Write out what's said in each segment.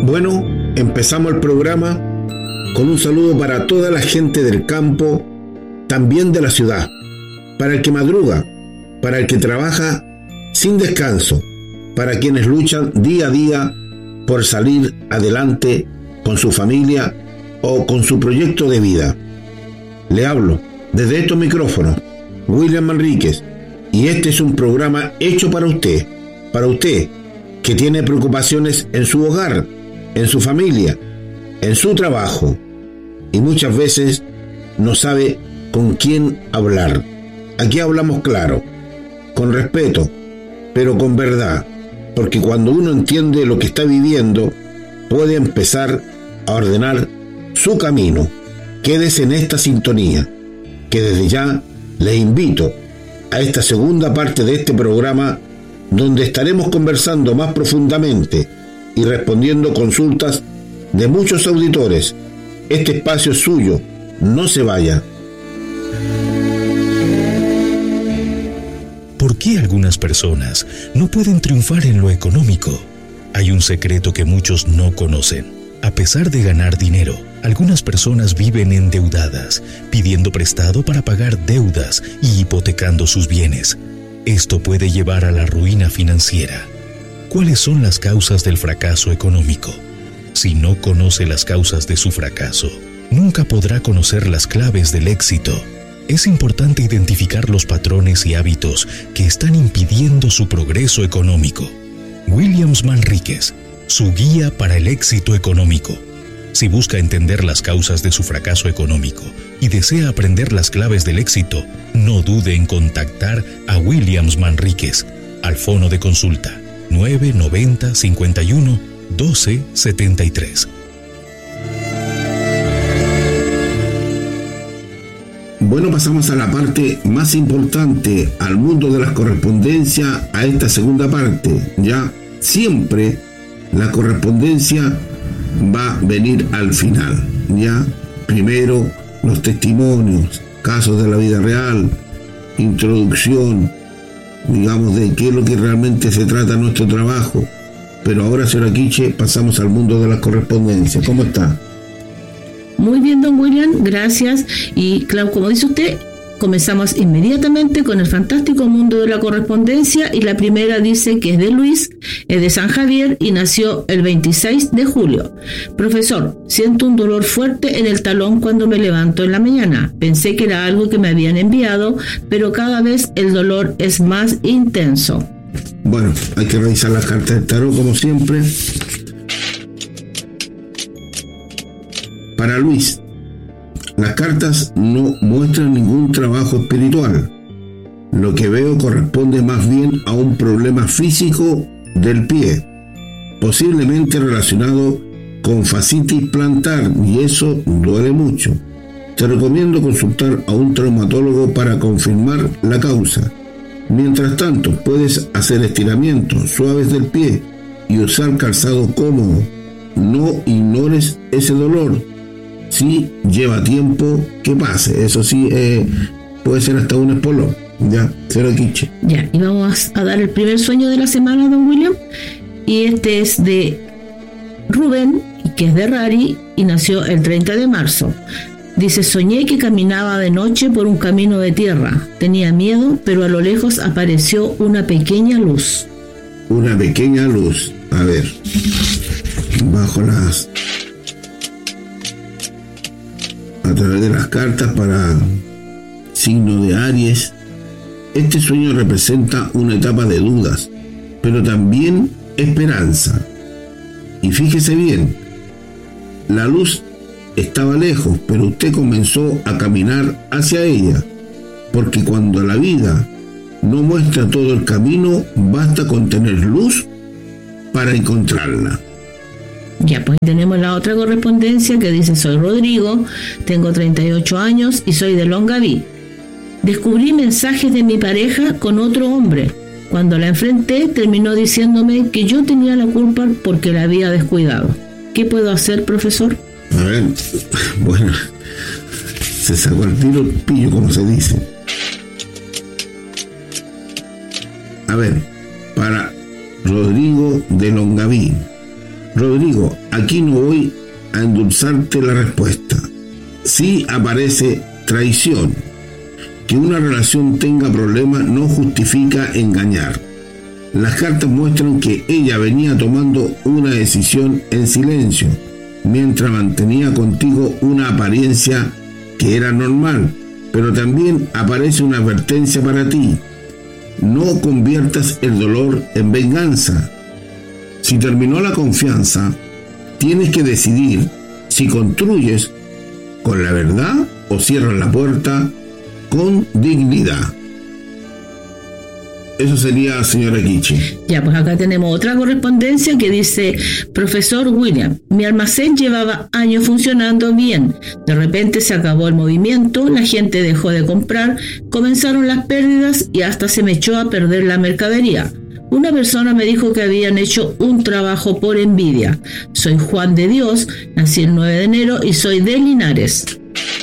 Bueno, empezamos el programa con un saludo para toda la gente del campo, también de la ciudad, para el que madruga, para el que trabaja sin descanso, para quienes luchan día a día por salir adelante con su familia o con su proyecto de vida. Le hablo desde estos micrófonos, William Manríquez, y este es un programa hecho para usted que tiene preocupaciones en su hogar, en su familia, en su trabajo, y muchas veces no sabe con quién hablar. Aquí hablamos claro, con respeto, pero con verdad, porque cuando uno entiende lo que está viviendo, puede empezar a ordenar su camino. Quédese en esta sintonía, que desde ya les invito a esta segunda parte de este programa, donde estaremos conversando más profundamente y respondiendo consultas de muchos auditores. Este espacio es suyo, no se vaya. ¿Por qué algunas personas no pueden triunfar en lo económico? Hay un secreto que muchos no conocen. A pesar de ganar dinero, algunas personas viven endeudadas, pidiendo prestado para pagar deudas y hipotecando sus bienes. Esto puede llevar a la ruina financiera. ¿Cuáles son las causas del fracaso económico? Si no conoce las causas de su fracaso, nunca podrá conocer las claves del éxito. Es importante identificar los patrones y hábitos que están impidiendo su progreso económico. William Manríquez, su guía para el éxito económico. Si busca entender las causas de su fracaso económico y desea aprender las claves del éxito, no dude en contactar a William Manríquez al fono de consulta 990 51 12 73. Bueno, pasamos a la parte más importante, al mundo de las correspondencias, a esta segunda parte. Ya siempre la correspondencia va a venir al final. Ya primero los testimonios, casos de la vida real, introducción, digamos, de qué es lo que realmente se trata nuestro trabajo. Pero ahora, señora Quiche, pasamos al mundo de las correspondencias. ¿Cómo está? Muy bien, don William, gracias. Y claro, como dice usted, comenzamos inmediatamente con el fantástico mundo de la correspondencia, y la primera dice que es de Luis, es de San Javier y nació el 26 de julio. Profesor, siento un dolor fuerte en el talón cuando me levanto en la mañana. Pensé que era algo que me habían enviado, pero cada vez el dolor es más intenso. Bueno, hay que revisar las cartas del tarot como siempre. Para Luis, las cartas no muestran ningún trabajo espiritual. Lo que veo corresponde más bien a un problema físico del pie, posiblemente relacionado con fascitis plantar, y eso duele mucho. Te recomiendo consultar a un traumatólogo para confirmar la causa. Mientras tanto, puedes hacer estiramientos suaves del pie y usar calzado cómodo. No ignores ese dolor. Sí, lleva tiempo que pase. Eso sí, puede ser hasta un espolón. Ya, cero quiche. Ya, y vamos a dar el primer sueño de la semana, don William. Y este es de Rubén, que es de Rari, y nació el 30 de marzo. Dice: soñé que caminaba de noche por un camino de tierra. Tenía miedo, pero a lo lejos apareció una pequeña luz. Una pequeña luz. A ver, bajo las... a través de las cartas para signo de Aries. Este sueño representa una etapa de dudas, pero también esperanza. Y fíjese bien, la luz estaba lejos, pero usted comenzó a caminar hacia ella, porque cuando la vida no muestra todo el camino, basta con tener luz para encontrarla. Ya, pues tenemos la otra correspondencia que dice: soy Rodrigo, tengo 38 años y soy de Longaví. Descubrí mensajes de mi pareja con otro hombre. Cuando la enfrenté, terminó diciéndome que yo tenía la culpa porque la había descuidado. ¿Qué puedo hacer, profesor? A ver, bueno, se sacó el tiro el pillo, como se dice. A ver, para Rodrigo de Longaví, Rodrigo, aquí no voy a endulzarte la respuesta. Sí aparece traición. Que una relación tenga problemas no justifica engañar. Las cartas muestran que ella venía tomando una decisión en silencio, mientras mantenía contigo una apariencia que era normal, pero también aparece una advertencia para ti. No conviertas el dolor en venganza. Si terminó la confianza, tienes que decidir si construyes con la verdad o cierras la puerta con dignidad. Eso sería, señora Kichi. Ya, pues acá tenemos otra correspondencia que dice: profesor William, mi almacén llevaba años funcionando bien. De repente se acabó el movimiento, la gente dejó de comprar, comenzaron las pérdidas y hasta se me echó a perder la mercadería. Una persona me dijo que habían hecho un trabajo por envidia. Soy Juan de Dios, nací el 9 de enero y soy de Linares.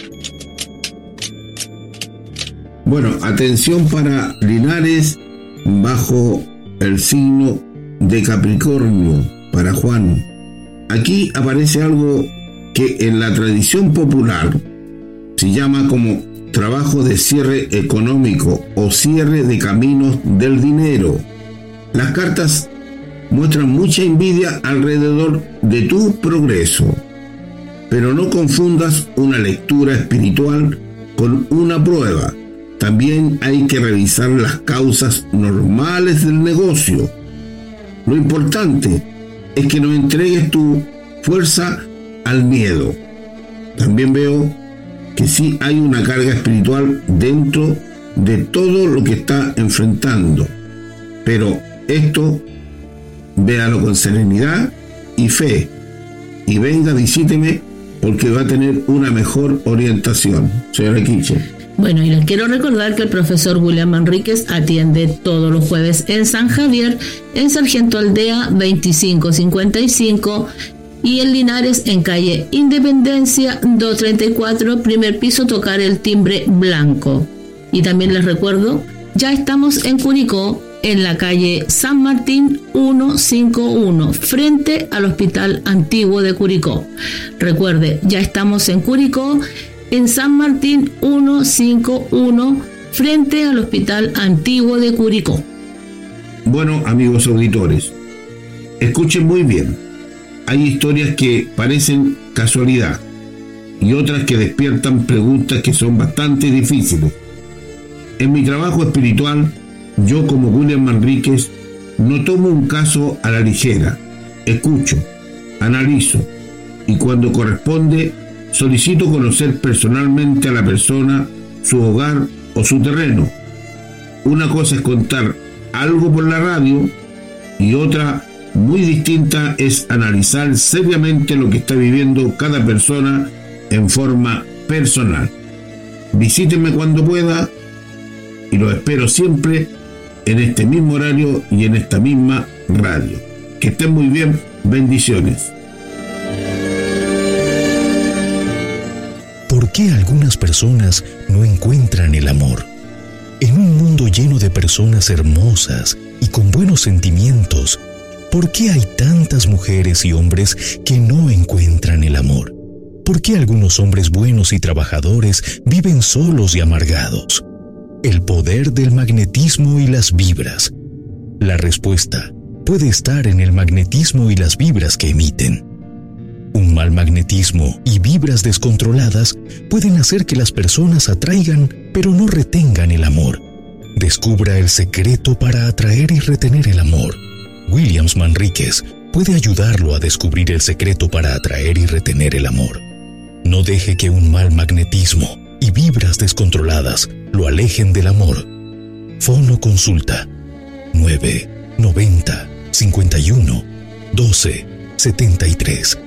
Bueno, atención para Linares, bajo el signo de Capricornio, para Juan. Aquí aparece algo que en la tradición popular se llama como trabajo de cierre económico o cierre de caminos del dinero. Las cartas muestran mucha envidia alrededor de tu progreso, pero no confundas una lectura espiritual con una prueba. También hay que revisar las causas normales del negocio. Lo importante es que no entregues tu fuerza al miedo. También veo que sí hay una carga espiritual dentro de todo lo que está enfrentando. Pero esto, véalo con serenidad y fe. Y venga, visíteme, porque va a tener una mejor orientación. Señora Kiche. Bueno, y les quiero recordar que el profesor William Manríquez atiende todos los jueves en San Javier, en Sargento Aldea 2555 y en Linares en calle Independencia 234, primer piso, tocar el timbre blanco. Y también les recuerdo, ya estamos en Curicó, en la calle San Martín 151, frente al Hospital Antiguo de Curicó. Recuerde, ya estamos en Curicó, en San Martín 151, frente al Hospital Antiguo de Curicó. Bueno, amigos auditores, escuchen muy bien. Hay historias que parecen casualidad y otras que despiertan preguntas que son bastante difíciles. En mi trabajo espiritual, yo como William Manríquez no tomo un caso a la ligera. Escucho, analizo y cuando corresponde solicito conocer personalmente a la persona, su hogar o su terreno. Una cosa es contar algo por la radio y otra muy distinta es analizar seriamente lo que está viviendo cada persona en forma personal. Visítenme cuando pueda y los espero siempre en este mismo horario y en esta misma radio. Que estén muy bien. Bendiciones. ¿Por qué algunas personas no encuentran el amor? En un mundo lleno de personas hermosas y con buenos sentimientos, ¿por qué hay tantas mujeres y hombres que no encuentran el amor? ¿Por qué algunos hombres buenos y trabajadores viven solos y amargados? El poder del magnetismo y las vibras. La respuesta puede estar en el magnetismo y las vibras que emiten. Un mal magnetismo y vibras descontroladas pueden hacer que las personas atraigan, pero no retengan el amor. Descubra el secreto para atraer y retener el amor. William Manríquez puede ayudarlo a descubrir el secreto para atraer y retener el amor. No deje que un mal magnetismo y vibras descontroladas lo alejen del amor. Fono consulta 9 90 51 12 73.